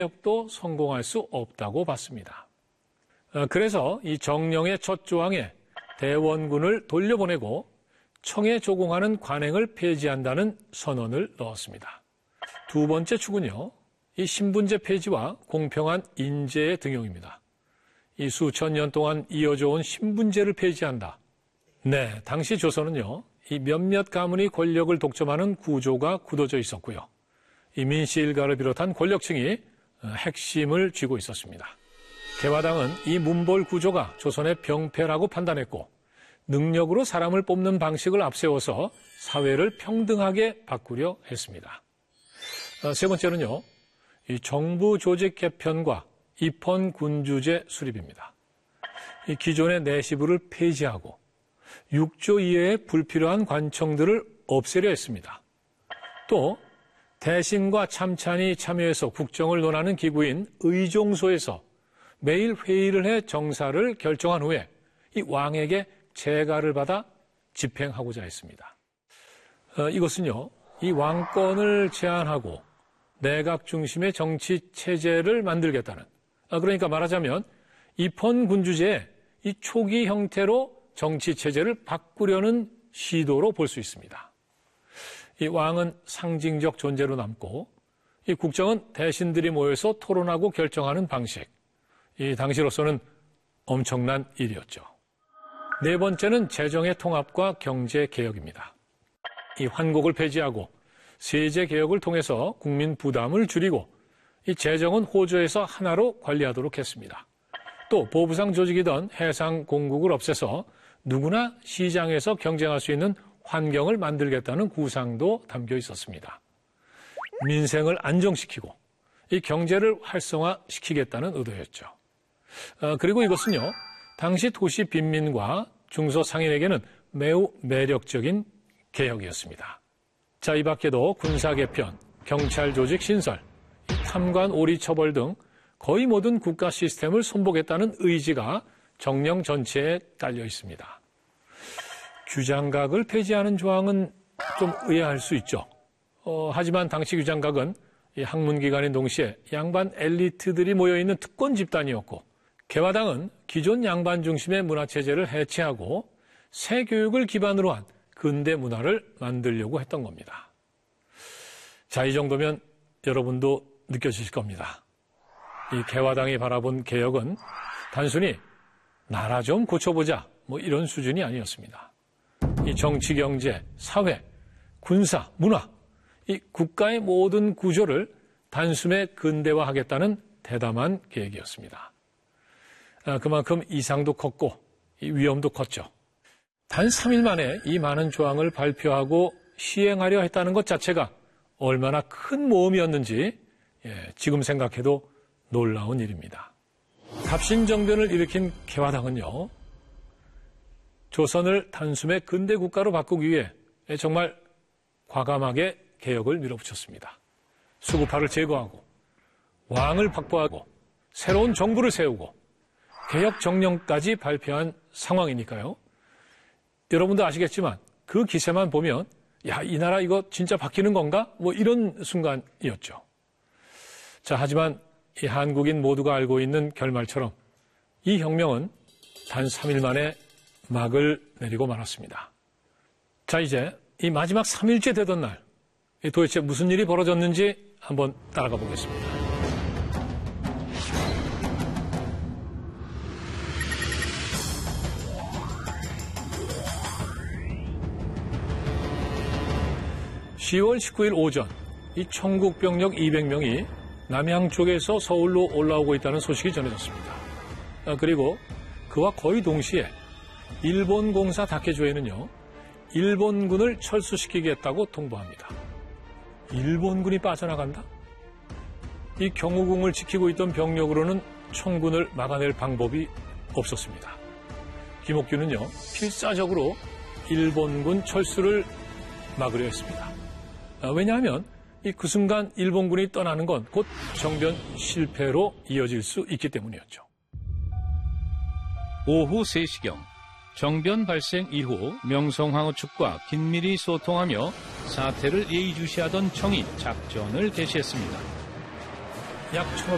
도 성공할 수 없다고 봤습니다. 그래서 이 정령의 첫 조항에 대원군을 돌려보내고 청에 조공하는 관행을 폐지한다는 선언을 넣었습니다. 두 번째 축은요, 이 신분제 폐지와 공평한 인재의 등용입니다. 이 수천 년 동안 이어져 온 신분제를 폐지한다. 네, 당시 조선은요, 이 몇몇 가문이 권력을 독점하는 구조가 굳어져 있었고요. 이 민씨 일가를 비롯한 권력층이 핵심을 쥐고 있었습니다. 개화당은 이 문벌 구조가 조선의 병폐라고 판단했고 능력으로 사람을 뽑는 방식을 앞세워서 사회를 평등하게 바꾸려 했습니다. 세 번째는요, 이 정부 조직 개편과 입헌 군주제 수립입니다. 이 기존의 내시부를 폐지하고 6조 이외의 불필요한 관청들을 없애려 했습니다. 또 대신과 참찬이 참여해서 국정을 논하는 기구인 의종소에서 매일 회의를 해 정사를 결정한 후에 이 왕에게 재가를 받아 집행하고자 했습니다. 이것은요, 이 왕권을 제한하고 내각 중심의 정치 체제를 만들겠다는, 그러니까 말하자면 입헌 군주제의 이 초기 형태로 정치 체제를 바꾸려는 시도로 볼 수 있습니다. 이 왕은 상징적 존재로 남고 이 국정은 대신들이 모여서 토론하고 결정하는 방식, 이 당시로서는 엄청난 일이었죠. 네 번째는 재정의 통합과 경제 개혁입니다. 이 환곡을 폐지하고 세제 개혁을 통해서 국민 부담을 줄이고 이 재정은 호조에서 하나로 관리하도록 했습니다. 또 보부상 조직이던 해상 공국을 없애서 누구나 시장에서 경쟁할 수 있는 환경을 만들겠다는 구상도 담겨 있었습니다. 민생을 안정시키고 이 경제를 활성화시키겠다는 의도였죠. 그리고 이것은요, 당시 도시 빈민과 중소상인에게는 매우 매력적인 개혁이었습니다. 자, 이 밖에도 군사 개편, 경찰 조직 신설, 탐관 오리 처벌 등 거의 모든 국가 시스템을 손보겠다는 의지가 정령 전체에 깔려 있습니다. 규장각을 폐지하는 조항은 좀 의아할 수 있죠. 하지만 당시 규장각은 이 학문기관인 동시에 양반 엘리트들이 모여있는 특권 집단이었고 개화당은 기존 양반 중심의 문화체제를 해체하고 새 교육을 기반으로 한 근대 문화를 만들려고 했던 겁니다. 자, 이 정도면 여러분도 느껴지실 겁니다. 이 개화당이 바라본 개혁은 단순히 나라 좀 고쳐보자 뭐 이런 수준이 아니었습니다. 이 정치, 경제, 사회, 군사, 문화, 이 국가의 모든 구조를 단숨에 근대화하겠다는 대담한 계획이었습니다. 그만큼 이상도 컸고 이 위험도 컸죠. 단 3일 만에 이 많은 조항을 발표하고 시행하려 했다는 것 자체가 얼마나 큰 모험이었는지 지금 생각해도 놀라운 일입니다. 갑신정변을 일으킨 개화당은요, 조선을 단숨에 근대 국가로 바꾸기 위해 정말 과감하게 개혁을 밀어붙였습니다. 수구파를 제거하고 왕을 확보하고 새로운 정부를 세우고 개혁 정령까지 발표한 상황이니까요. 여러분도 아시겠지만 그 기세만 보면 야, 이 나라 이거 진짜 바뀌는 건가? 뭐 이런 순간이었죠. 자, 하지만 이 한국인 모두가 알고 있는 결말처럼 이 혁명은 단 3일 만에 막을 내리고 말았습니다. 자, 이제 이 마지막 3일째 되던 날 도대체 무슨 일이 벌어졌는지 한번 따라가 보겠습니다. (10월 19일) 오전 이 청국 병력 200명이 남양 쪽에서 서울로 올라오고 있다는 소식이 전해졌습니다. 그리고 그와 거의 동시에 일본 공사 다케조에는요, 일본군을 철수시키겠다고 통보합니다. 일본군이 빠져나간다? 이 경우궁을 지키고 있던 병력으로는 청군을 막아낼 방법이 없었습니다. 김옥균은요, 필사적으로 일본군 철수를 막으려 했습니다. 왜냐하면 그 순간 일본군이 떠나는 건 곧 정변 실패로 이어질 수 있기 때문이었죠. 오후 3시경 정변 발생 이후 명성황후 측과 긴밀히 소통하며 사태를 예의주시하던 청이 작전을 개시했습니다. 약